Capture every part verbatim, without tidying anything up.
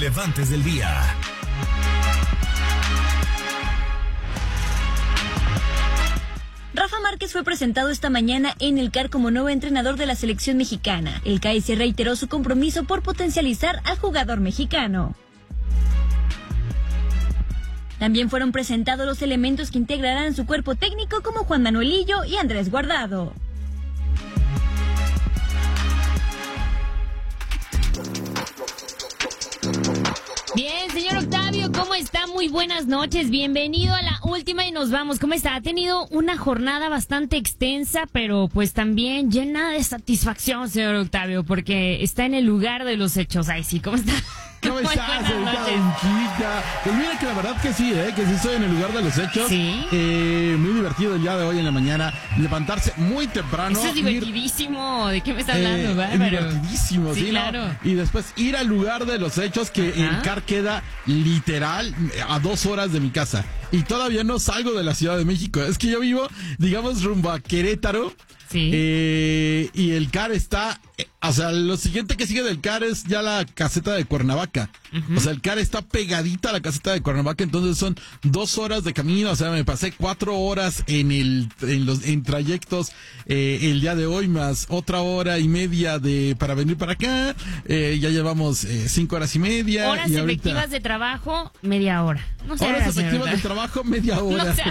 relevantes del día. Rafa Márquez fue presentado esta mañana en el C A R como nuevo entrenador de la selección mexicana. El C A S reiteró su compromiso por potencializar al jugador mexicano. También fueron presentados los elementos que integrarán su cuerpo técnico como Juan Manuelillo y Andrés Guardado. Bien, señor Octavio, ¿cómo está? Muy buenas noches, bienvenido a la última y nos vamos. ¿Cómo está? Ha tenido una jornada bastante extensa, pero pues también llena de satisfacción, señor Octavio, porque está en el lugar de los hechos. Ay, sí, ¿cómo está? ¿Cómo estás, chica? Pues mira que la verdad que sí, ¿eh? Que sí estoy en el lugar de los hechos. Sí. Eh, muy divertido el día de hoy en la mañana. Levantarse muy temprano. Eso es divertidísimo. ¿De qué me está hablando? Eh, Bárbaro. Divertidísimo, sí, sí claro. ¿no? Y después ir al lugar de los hechos, que Ajá. el C A R queda literal a dos horas de mi casa. Y todavía no salgo de la Ciudad de México. Es que yo vivo, digamos, rumbo a Querétaro. Sí. Eh, y el C A R está, eh, o sea, lo siguiente que sigue del C A R es ya la caseta de Cuernavaca. Uh-huh. O sea, el C A R está pegadita a la caseta de Cuernavaca, entonces son dos horas de camino. O sea, me pasé cuatro horas en el, en los, en trayectos eh, el día de hoy, más otra hora y media de para venir para acá. Eh, ya llevamos eh, cinco horas y media. Horas y efectivas ahorita, de trabajo, media hora. No sé, horas efectivas de trabajo, media hora. No sé.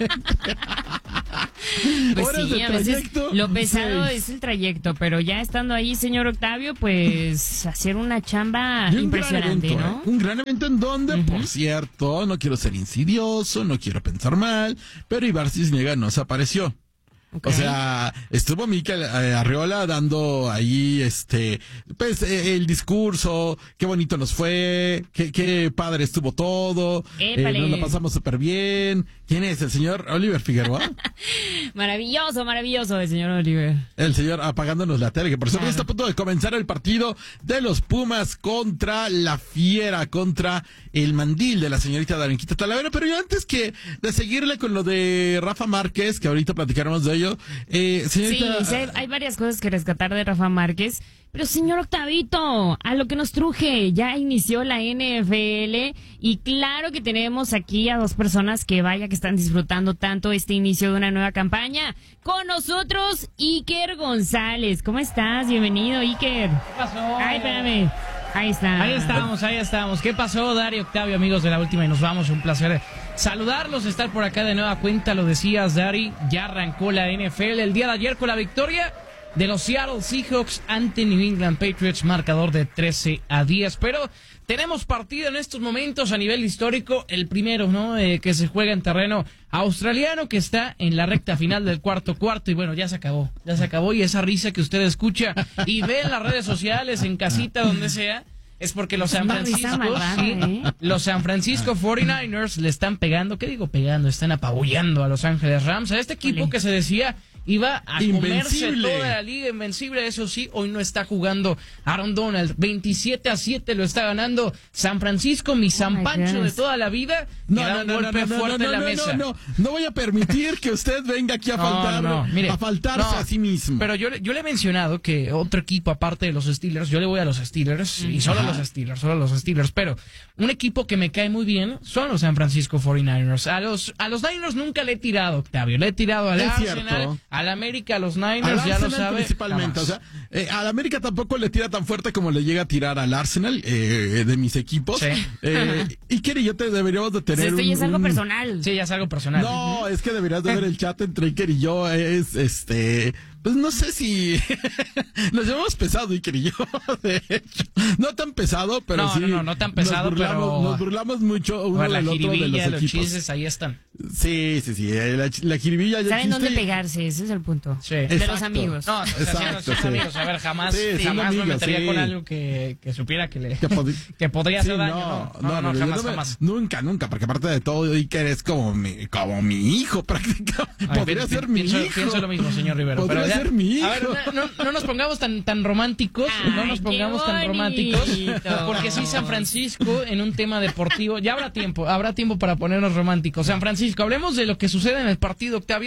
Pues horas sí, de a veces trayecto, lo pesado seis. es el trayecto, pero ya estando ahí, señor Octavio, pues hacer una chamba un impresionante, gran evento, ¿no? ¿eh? Un gran evento en donde, Uh-huh. por cierto, no quiero ser insidioso, no quiero pensar mal, pero Ibar Cisniega no se apareció. Okay. O sea, estuvo Mikel eh, Arriola dando ahí, este, pues, eh, el discurso, qué bonito nos fue, qué, qué padre estuvo todo, eh, nos la pasamos súper bien. ¿Quién es? ¿El señor Oliver Figueroa? Maravilloso, maravilloso el señor Oliver. El señor apagándonos la tele, que por cierto claro. está a punto de comenzar el partido de los Pumas contra la Fiera, contra el mandil de la señorita Darinquita Talavera. Pero yo antes que de seguirle con lo de Rafa Márquez, que ahorita platicaremos de ello, eh, señorita... Sí, sí, hay, hay varias cosas que rescatar de Rafa Márquez. Pero señor Octavito, a lo que nos truje, ya inició la N F L y claro que tenemos aquí a dos personas que vaya que están disfrutando tanto este inicio de una nueva campaña. Con nosotros, Iker González. ¿Cómo estás? Bienvenido, Iker. ¿Qué pasó? Ay, espérame. Ahí está. Ahí estamos, ahí estamos. ¿Qué pasó, Dari, Octavio, amigos de La Última? Y nos vamos, un placer saludarlos, estar por acá de nueva cuenta. Lo decías, Dari, ya arrancó la N F L el día de ayer con la victoria de los Seattle Seahawks ante New England Patriots, marcador de trece a diez. Pero tenemos partido en estos momentos a nivel histórico, el primero, ¿no? Eh, que se juega en terreno australiano, que está en la recta final del cuarto cuarto. Y bueno, ya se acabó, ya se acabó. Y esa risa que usted escucha y ve en las redes sociales, en casita, donde sea, es porque los San Francisco, sí, ¿eh? los San Francisco cuarenta y nueve ers le están pegando, ¿qué digo pegando? Están apabullando a Los Ángeles Rams, a este equipo Olé. que se decía iba a Invencible. comerse toda la liga, invencible. Eso sí, hoy no está jugando Aaron Donald, veintisiete a siete lo está ganando San Francisco, mi San oh Pancho de toda la vida. No, que da no, un no, golpe no, no, fuerte no, en la no, mesa. no, no, no voy a permitir que usted venga aquí a No, faltar, no, no, mire, a faltarse no, a sí mismo. Pero yo, yo le he mencionado que otro equipo aparte de los Steelers, yo le voy a los Steelers y solo Ajá. a los Steelers, solo a los Steelers, pero un equipo que me cae muy bien son los San Francisco cuarenta y nueve ers. A los, a los Niners nunca le he tirado, Octavio, le he tirado al Es Arsenal, cierto. al América, a los Niners, Al ya Arsenal lo sabe. principalmente, jamás. o sea, eh, al América tampoco le tira tan fuerte como le llega a tirar al Arsenal, eh, de mis equipos. Sí. Eh, y Iker y yo te deberíamos de tener Esto un, ya es algo un- personal. Sí, ya es algo personal. No, es que deberías de ver el chat entre Iker y yo, es este, pues no sé si nos llevamos pesado Iker y yo, de hecho. No tan pesado, pero No, sí. no, no, no tan pesado, nos burlamos, pero- Nos burlamos mucho uno Bueno, la del otro de jiribilla, los los equipos. chistes, ahí están. Sí, sí, sí, eh, la, la jiribilla ya ¿Saben existe. dónde pegarse? Ese es el punto. Sí. De Exacto. los amigos. No, o sea, Exacto, siendo- siendo sí. amigos, a ver, jamás, Sí, siendo jamás me amigos, metería sí. con algo que, que supiera que le Que pod- que podría hacer Sí, daño. no, No, no, no, yo jamás, no me- jamás. Nunca, nunca, porque aparte de todo, Iker es como mi, como mi hijo, prácticamente. Ay, Podría pi- ser pi- mi pienso, hijo. Pienso lo mismo, señor Rivero. Podría pero ya- ser mi hijo. A ver, no, no, no nos pongamos tan, tan románticos, no Ay, nos qué pongamos tan románticos, bonito. porque sí, San Francisco, en un tema deportivo, ya habrá tiempo, habrá tiempo para ponernos románticos. San Francisco, hablemos de lo que sucede en el partido, Octavio.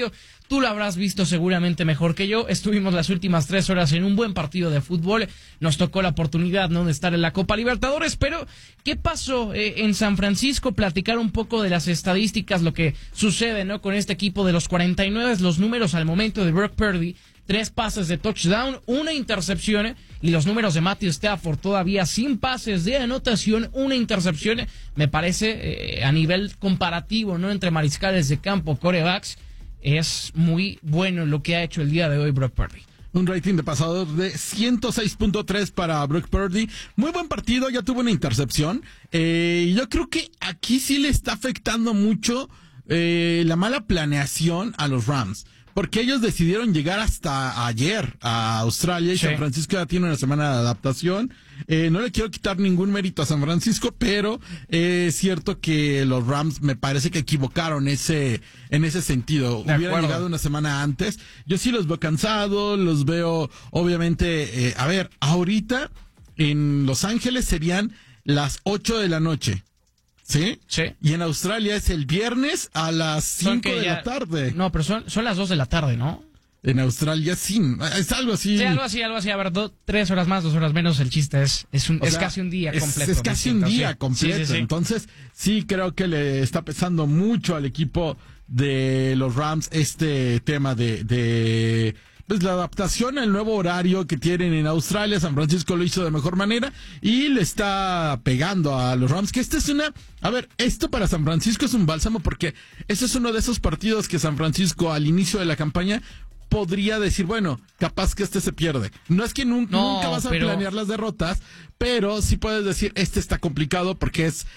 Tú lo habrás visto seguramente mejor que yo. Estuvimos las últimas tres horas en un buen partido de fútbol. Nos tocó la oportunidad, ¿no?, de estar en la Copa Libertadores. Pero, ¿qué pasó eh, en San Francisco? Platicar un poco de las estadísticas, lo que sucede, ¿no?, con este equipo de los cuarenta y nueve. Los números al momento de Brock Purdy. Tres pases de touchdown, una intercepción. Y los números de Matthew Stafford todavía sin pases de anotación, una intercepción. Me parece, eh, a nivel comparativo, ¿no?, entre mariscales de campo, quarterbacks, es muy bueno lo que ha hecho el día de hoy Brock Purdy. Un rating de pasador de ciento seis punto tres para Brock Purdy. Muy buen partido, ya tuvo una intercepción. Eh, yo creo que aquí sí le está afectando mucho eh, la mala planeación a los Rams. Porque ellos decidieron llegar hasta ayer a Australia y sí. San Francisco ya tiene una semana de adaptación. Eh, no le quiero quitar ningún mérito a San Francisco, pero eh, es cierto que los Rams me parece que equivocaron ese en ese sentido. De Hubieran acuerdo. llegado una semana antes. Yo sí los veo cansados, los veo, obviamente, eh, a ver, ahorita en Los Ángeles serían las ocho de la noche. ¿Sí? Sí. Y en Australia es el viernes a las cinco de ya, la tarde. No, pero son, son las dos de la tarde, ¿no? En Australia sí. Es algo así. Sí, algo así, algo así. A ver, do, tres horas más, dos horas menos. El chiste es, es, un, es sea, casi un día es, completo. Es casi un día sí. completo. Sí, sí, sí. Entonces, sí creo que le está pesando mucho al equipo de los Rams este tema de... de pues la adaptación al nuevo horario que tienen en Australia. San Francisco lo hizo de mejor manera y le está pegando a los Rams, que esta es una, a ver, esto para San Francisco es un bálsamo porque ese es uno de esos partidos que San Francisco al inicio de la campaña podría decir, bueno, capaz que este se pierde. No es que nunca, no, nunca vas a pero... planear las derrotas, pero sí puedes decir, este está complicado porque es